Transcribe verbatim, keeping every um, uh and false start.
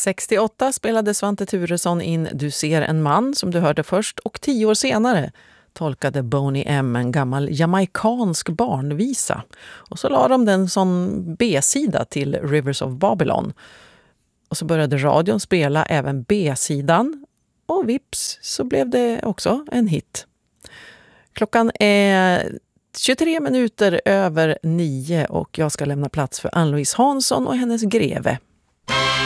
sextioåtta spelade Svante Thuresson in Du ser en man som du hörde först, och tio år senare tolkade Boney M en gammal jamaikansk barnvisa. Och så la de den som B-sida till Rivers of Babylon. Och så började radion spela även B-sidan, och vips så blev det också en hit. Klockan är tjugotre minuter över nio och jag ska lämna plats för Ann-Louise Hansson och hennes greve.